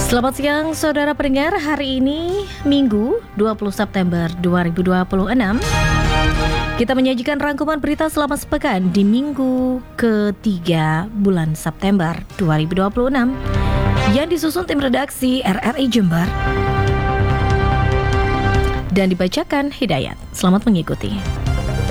Selamat siang saudara pendengar, hari ini Minggu 20 September 2026. Kita menyajikan rangkuman berita selama sepekan di minggu ketiga bulan September 2026 yang disusun tim redaksi RRI Jember dan dibacakan Hidayat. Selamat mengikuti.